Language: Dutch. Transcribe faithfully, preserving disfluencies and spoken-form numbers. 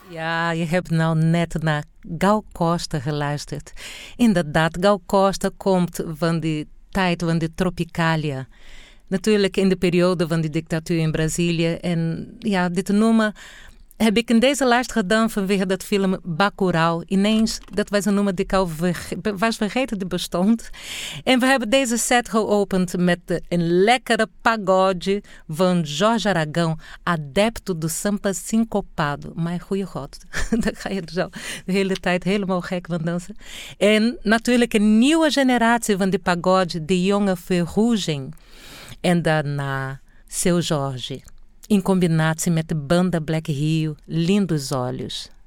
Ja, je hebt nou net naar Gal Costa geluisterd. Inderdaad, Gal Costa komt van die tijd van de Tropicalia. Natuurlijk in de periode van de dictatuur in Brazilië. En ja, dit te noemen heb ik in deze lijst gedaan vanwege dat film Bacurau. Ineens, dat was een nummer die ik al verge- was vergeten die bestond. En we hebben deze set geopend met een lekkere pagode van Jorge Aragão, adepto do samba sincopado. Mijn goeie god, daar ga je zo de hele tijd helemaal gek van dansen. En natuurlijk een nieuwe generatie van de pagode, de jonge Ferrugem. En daarna Seu Jorge. Em combinatie met de banda Black Rio, Lindos Olhos.